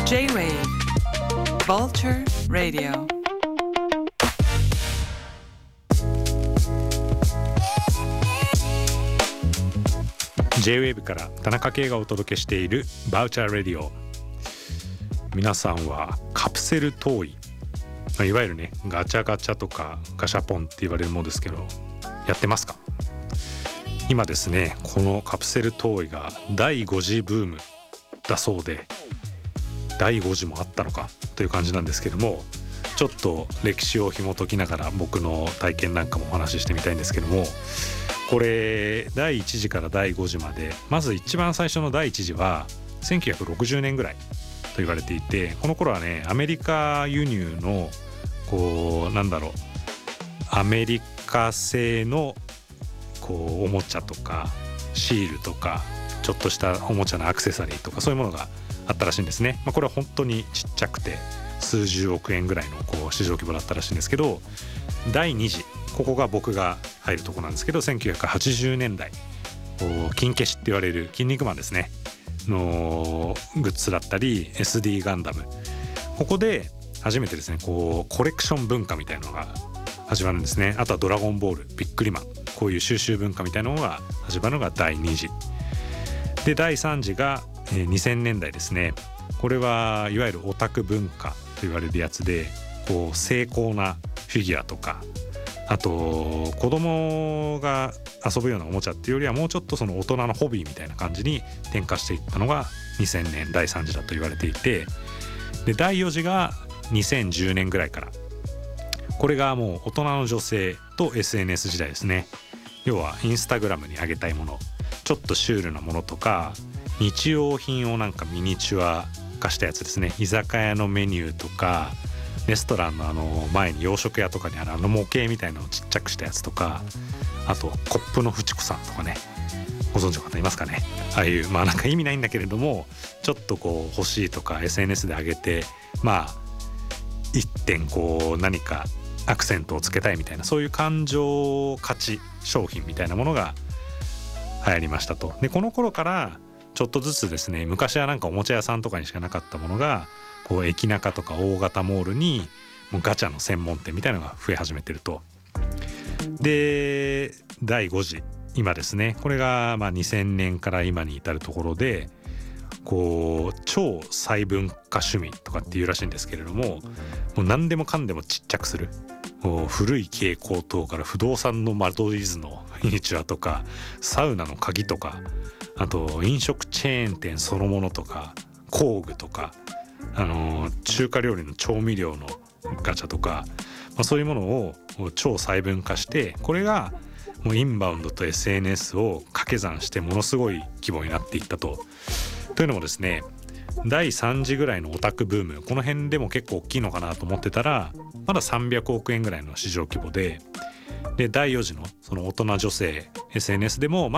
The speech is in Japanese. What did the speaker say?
J-Wave Vulture Radio J-Wave から田中圭がお届けしているバウチャーレディオ。皆さんはカプセルトイ、いわゆるねガチャガチャとかガシャポンって言われるものですけどやってますか？今ですねこのカプセルトイが第5次ブームだそうで、第5次もあったのかという感じなんですけども、ちょっと歴史を紐解きながら僕の体験なんかもお話ししてみたいんですけども、これ第1次から第5次まで、まず一番最初の第1次は1960年ぐらいと言われていて、この頃はねアメリカ輸入のアメリカ製のおもちゃとかシールとかちょっとしたおもちゃのアクセサリーとかそういうものがあったらしいんですね。これは本当にちっちゃくて数十億円ぐらいの市場規模だったらしいんですけど、第2次、ここが僕が入るとこなんですけど、1980年代金消しって言われる筋肉マンですねのグッズだったり SD ガンダム、ここで初めてですねコレクション文化みたいなのが始まるんですね。あとはドラゴンボール、ビックリマン、こういう収集文化みたいなのが始まるのが第2次で、第3次が2000年代ですね。これはいわゆるオタク文化と言われるやつで、精巧なフィギュアとか、あと子供が遊ぶようなおもちゃっていうよりはもうちょっとその大人のホビーみたいな感じに転化していったのが2000年第3次だと言われていて、で第4次が2010年ぐらいから、これがもう大人の女性と SNS 時代ですね。要はインスタグラムに上げたいもの、ちょっとシュールなものとか日用品をミニチュア化したやつですね。居酒屋のメニューとかレストランの前に洋食屋とかにある模型みたいなのをちっちゃくしたやつとか、あとコップのフチ子さんとかね、ご存知の方いますかね。ああいう意味ないんだけれどもちょっと欲しいとか SNS で上げて一点何かアクセントをつけたいみたいな、そういう感情価値商品みたいなものが流行りましたと。でこの頃からちょっとずつですね、昔はおもちゃ屋さんとかにしかなかったものが駅中とか大型モールにもうガチャの専門店みたいなのが増え始めてると。で第5次、今ですね、これが2000年から今に至るところで超細分化趣味とかっていうらしいんですけれども、もう何でもかんでもちっちゃくする、古い蛍光灯から不動産の間取り図のミニチュアとかサウナの鍵とか、あと飲食チェーン店そのものとか工具とか中華料理の調味料のガチャとか、そういうものを超細分化して、これがもうインバウンドと SNS を掛け算してものすごい規模になっていったと。というのもですね、第3次ぐらいのオタクブーム、この辺でも結構大きいのかなと思ってたら、まだ300億円ぐらいの市場規模で、第4次のその大人女性 SNS でも